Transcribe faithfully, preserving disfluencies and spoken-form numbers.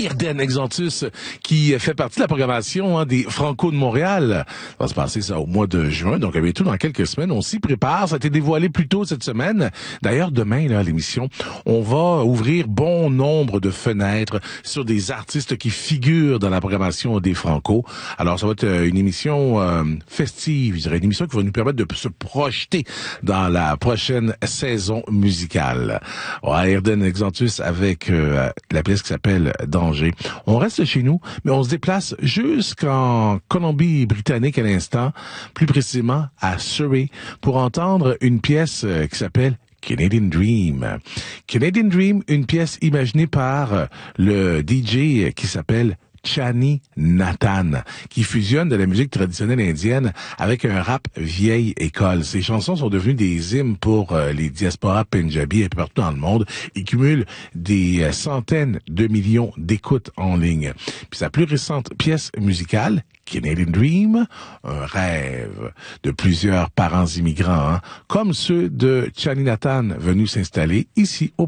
Irden Exantus, qui fait partie de la programmation hein, des Franco de Montréal. Ça va se passer ça au mois de juin, donc bientôt dans quelques semaines. On s'y prépare. Ça a été dévoilé plus tôt cette semaine. D'ailleurs, demain, là, à l'émission, on va ouvrir bon nombre de fenêtres sur des artistes qui figurent dans la programmation des Franco. Alors, ça va être une émission euh, festive, je dirais, une émission qui va nous permettre de se projeter dans la prochaine saison musicale. Ouais, Irden Exantus avec euh, la pièce qui s'appelle Danger. On reste chez nous, mais on se déplace jusqu'en Colombie-Britannique à l'instant, plus précisément à Surrey, pour entendre une pièce euh, qui s'appelle Canadian Dream. Canadian Dream, une pièce imaginée par le D J qui s'appelle Chani Nathan, qui fusionne de la musique traditionnelle indienne avec un rap vieille école. Ces chansons sont devenues des hymnes pour euh, les diasporas punjabi et partout dans le monde et cumulent des euh, centaines de millions d'écoutes en ligne. Puis sa plus récente pièce musicale, Canadian Dream, un rêve de plusieurs parents immigrants, hein, comme ceux de Chani Nathan venus s'installer ici au